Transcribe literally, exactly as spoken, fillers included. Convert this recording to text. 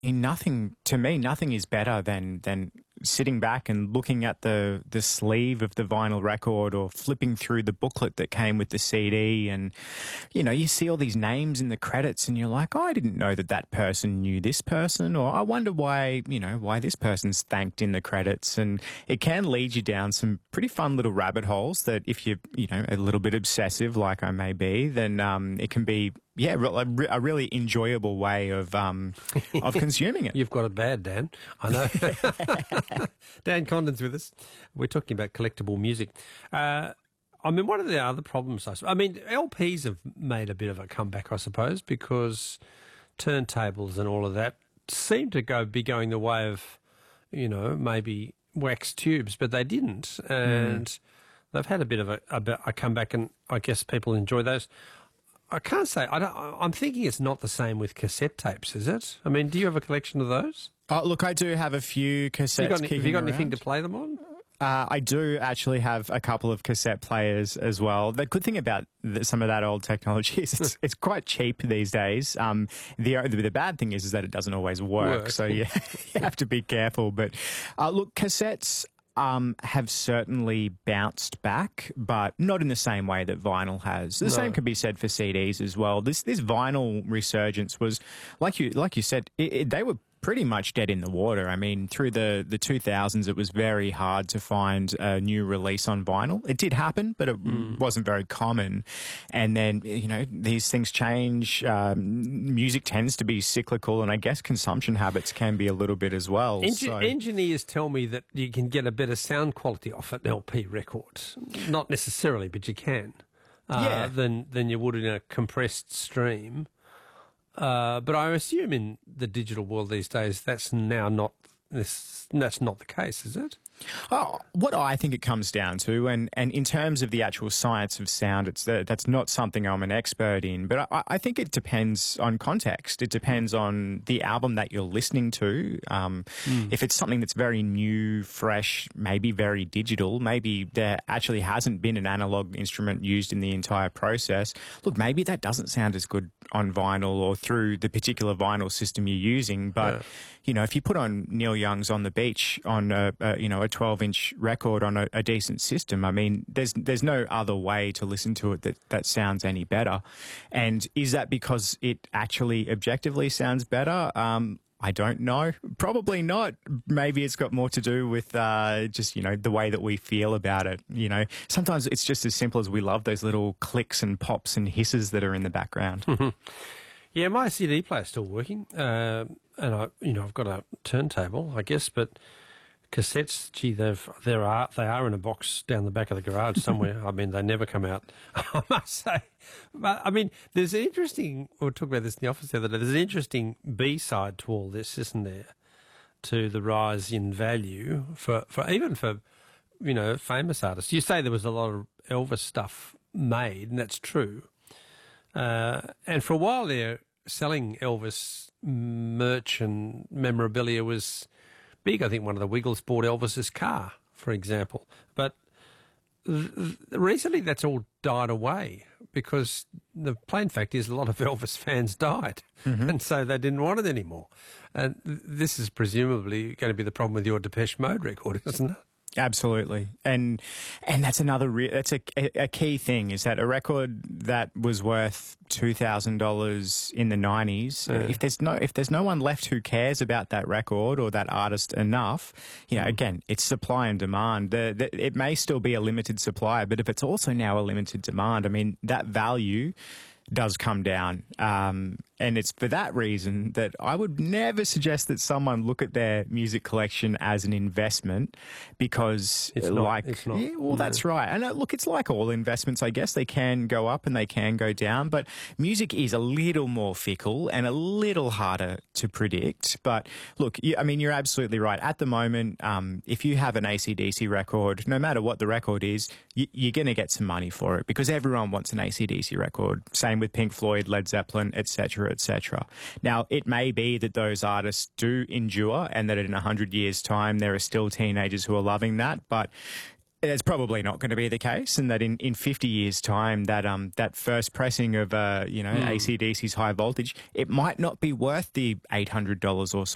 Nothing, to me, nothing is better than than sitting back and looking at the the sleeve of the vinyl record or flipping through the booklet that came with the C D, and you know, you see all these names in the credits and you're like, oh, I didn't know that that person knew this person, or I wonder why, you know, why this person's thanked in the credits. And it can lead you down some pretty fun little rabbit holes that if you're, you know, a little bit obsessive like I may be, then um, it can be yeah, a, a really enjoyable way of um, of consuming it. You've got it bad, Dan. I know. Dan Condon's with us. We're talking about collectible music. Uh, I mean, what are the other problems? I, I mean, L Ps have made a bit of a comeback, I suppose, because turntables and all of that seem to go be going the way of, you know, maybe wax tubes, but they didn't, and mm. they've had a bit of a, a, a comeback, and I guess people enjoy those. I can't say. I don't, I'm thinking it's not the same with cassette tapes, is it? I mean, do you have a collection of those? Oh, look, I do have a few cassettes. Have you got, have you got around. anything to play them on? Uh, I do actually have a couple of cassette players as well. The good thing about the, some of that old technology is it's, it's quite cheap these days. Um, the, the the bad thing is is that it doesn't always work, work. so you, you have to be careful. But uh, look, cassettes Um, have certainly bounced back, but not in the same way that vinyl has. The no. same can be said for C Ds as well. This this vinyl resurgence was, like you like you said, it, it, they were pretty much dead in the water. I mean, through the, the two thousands, it was very hard to find a new release on vinyl. It did happen, but it mm. wasn't very common. And then, you know, these things change. Um, music tends to be cyclical, and I guess consumption habits can be a little bit as well. Enge- so. Engineers tell me that you can get a better sound quality off an L P record. Not necessarily, but you can. Uh, yeah. Than, than you would in a compressed stream. Uh, but I assume in the digital world these days, that's now not this. That's not the case, is it? Oh, what I think it comes down to, and, and in terms of the actual science of sound, it's the, that's not something I'm an expert in, but I, I think it depends on context. It depends on the album that you're listening to. Um, mm. If it's something that's very new, fresh, maybe very digital, maybe there actually hasn't been an analog instrument used in the entire process. Look, maybe that doesn't sound as good on vinyl or through the particular vinyl system you're using, but yeah. you know, if you put on Neil Young's On the Beach on a, a you know a twelve inch record on a, a decent system, I mean, there's there's no other way to listen to it that that sounds any better. And is that because it actually objectively sounds better? Um, I don't know. Probably not. Maybe it's got more to do with uh, just, you know, the way that we feel about it. You know, sometimes it's just as simple as we love those little clicks and pops and hisses that are in the background. Yeah, my C D player's still working, uh, and I, you know, I've got a turntable, I guess, but cassettes, gee, they've there are they are in a box down the back of the garage somewhere. I mean, they never come out, I must say. But I mean, there's an interesting. We were talking about this in the office the other day. There's an interesting B side to all this, isn't there? To the rise in value for, for even for you know famous artists. You say there was a lot of Elvis stuff made, and that's true. Uh, and for a while there, selling Elvis merch and memorabilia was big. I think one of the Wiggles bought Elvis's car, for example. But th- th- recently that's all died away because the plain fact is a lot of Elvis fans died, mm-hmm. and so they didn't want it anymore. And th- this is presumably going to be the problem with your Depeche Mode record, isn't it? Absolutely, and and that's another re- that's a, a key thing is that a record that was worth two thousand dollars in the nineties, yeah. if there's no if there's no one left who cares about that record or that artist enough, you know, mm. again, it's supply and demand. The, the, it may still be a limited supply, but if it's also now a limited demand, I mean, that value does come down. Um, and it's for that reason that I would never suggest that someone look at their music collection as an investment because it's like, not, it's not. Yeah, well, no. that's right. And uh, look, it's like all investments, I guess. They can go up and they can go down, but music is a little more fickle and a little harder to predict. But look, you, I mean, you're absolutely right. At the moment, um, if you have an A C D C record, no matter what the record is, you, you're going to get some money for it because everyone wants an A C D C record. Same with Pink Floyd, Led Zeppelin, et cetera, et cetera. Now, it may be that those artists do endure and that in one hundred years' time there are still teenagers who are loving that, but it's probably not going to be the case, and that in, in fifty years' time, that um that first pressing of uh you know mm. A C D C's High Voltage, it might not be worth the eight hundred dollars or so